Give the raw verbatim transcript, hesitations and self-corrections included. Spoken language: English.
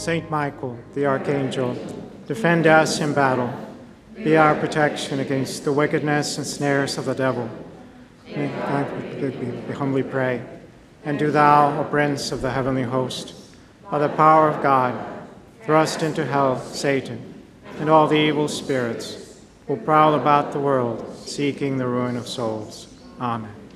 Saint Michael, the Archangel, defend us in battle. Be our protection against the wickedness and snares of the devil. May we humbly pray. And do thou, O Prince of the heavenly host, by the power of God, thrust into hell Satan and all the evil spirits who prowl about the world, seeking the ruin of souls. Amen.